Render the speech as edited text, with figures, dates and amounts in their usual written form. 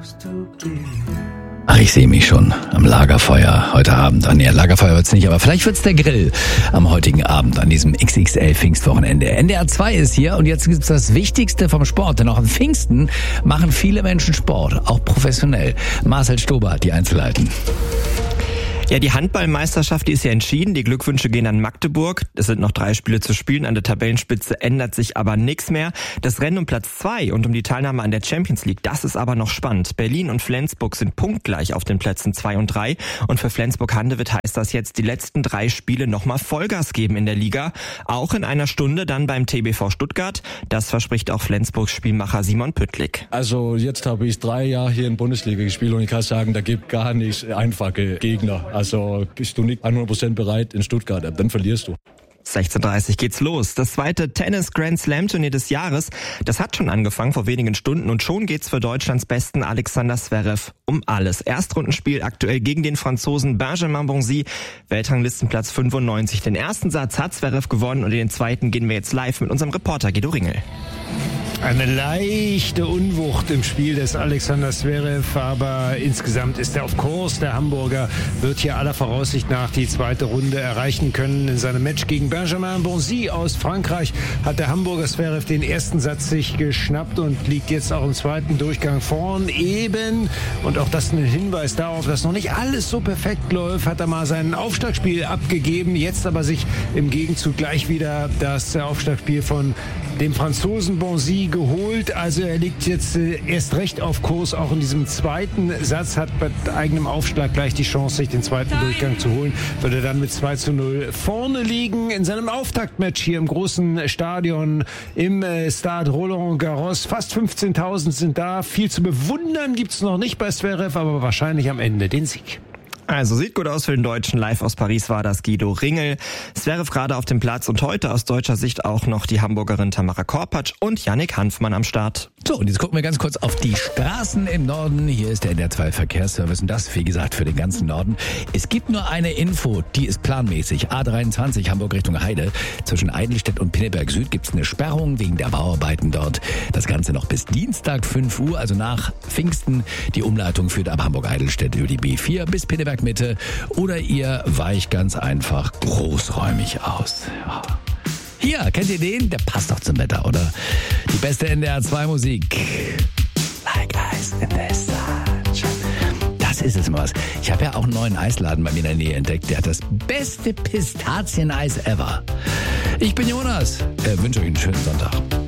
Ach, ich sehe mich schon am Lagerfeuer heute Abend. Nee, Lagerfeuer wird's nicht, aber vielleicht wird's der Grill am heutigen Abend an diesem XXL Pfingstwochenende. NDR 2 ist hier und jetzt gibt's das Wichtigste vom Sport. Denn auch am Pfingsten machen viele Menschen Sport, auch professionell. Marcel Stober hat die Einzelheiten. Ja, die Handballmeisterschaft, die ist ja entschieden. Die Glückwünsche gehen an Magdeburg. Es sind noch 3 Spiele zu spielen. An der Tabellenspitze ändert sich aber nichts mehr. Das Rennen um Platz 2 und um die Teilnahme an der Champions League, das ist aber noch spannend. Berlin und Flensburg sind punktgleich auf den Plätzen 2 und 3. Und für Flensburg-Handewitt heißt das jetzt, die letzten 3 Spiele nochmal Vollgas geben in der Liga. Auch in einer Stunde dann beim TBV Stuttgart. Das verspricht auch Flensburgs Spielmacher Simon Püttlik. Also jetzt habe ich 3 Jahre hier in Bundesliga gespielt und ich kann sagen, da gibt gar nicht einfache Gegner. Also bist du nicht 100% bereit in Stuttgart, dann verlierst du. 16:30 geht's los. Das zweite Tennis-Grand-Slam-Turnier des Jahres, das hat schon angefangen vor wenigen Stunden und schon geht's für Deutschlands besten Alexander Zverev um alles. Erstrundenspiel aktuell gegen den Franzosen Benjamin Bonzi, Weltranglistenplatz 95. Den ersten Satz hat Zverev gewonnen und in den zweiten gehen wir jetzt live mit unserem Reporter Guido Ringel. Eine leichte Unwucht im Spiel des Alexander Zverev, aber insgesamt ist er auf Kurs. Der Hamburger wird hier aller Voraussicht nach die zweite Runde erreichen können. In seinem Match gegen Benjamin Bonzi aus Frankreich hat der Hamburger Zverev den ersten Satz sich geschnappt und liegt jetzt auch im zweiten Durchgang vorn eben. Und auch das ein Hinweis darauf, dass noch nicht alles so perfekt läuft. Hat er mal sein Aufschlagspiel abgegeben, jetzt aber sich im Gegenzug gleich wieder das Aufschlagspiel von dem Franzosen Bonzi geholt. Also er liegt jetzt erst recht auf Kurs, auch in diesem zweiten Satz, hat bei eigenem Aufschlag gleich die Chance, sich den zweiten Durchgang zu holen. Würde dann mit 2:0 vorne liegen in seinem Auftaktmatch hier im großen Stadion im Stade Roland Garros. Fast 15.000 sind da. Viel zu bewundern gibt's noch nicht bei Zverev, aber wahrscheinlich am Ende den Sieg. Also sieht gut aus für den Deutschen. Live aus Paris war das Guido Ringel. Zverev gerade auf dem Platz und heute aus deutscher Sicht auch noch die Hamburgerin Tamara Korpatsch und Yannick Hanfmann am Start. So, und jetzt gucken wir ganz kurz auf die Straßen im Norden. Hier ist der NDR 2 Verkehrsservice und das, wie gesagt, für den ganzen Norden. Es gibt nur eine Info, die ist planmäßig. A23 Hamburg Richtung Heide. Zwischen Eidelstedt und Pinneberg Süd gibt es eine Sperrung wegen der Bauarbeiten dort. Das Ganze noch bis Dienstag 5 Uhr, also nach Pfingsten. Die Umleitung führt ab Hamburg-Eidelstedt über die B4 bis Pinneberg Mitte oder ihr weicht ganz einfach großräumig aus. Ja. Hier, kennt ihr den? Der passt doch zum Wetter, oder? Die beste NDR 2 Musik. Like ice in the sunshine. Das ist es mal was. Ich habe ja auch einen neuen Eisladen bei mir in der Nähe entdeckt. Der hat das beste Pistazieneis ever. Ich bin Jonas. Wünsche euch einen schönen Sonntag.